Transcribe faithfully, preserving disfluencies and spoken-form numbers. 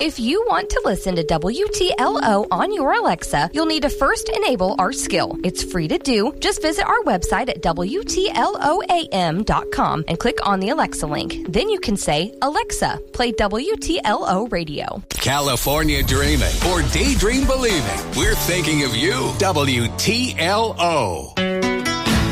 If you want to listen to W T L O on your Alexa, you'll need to first enable our skill. It's free to do. Just visit our website at W T L O A M dot com and click on the Alexa link. Then you can say, Alexa, play W T L O radio. California dreaming or daydream believing. We're thinking of you. W T L O.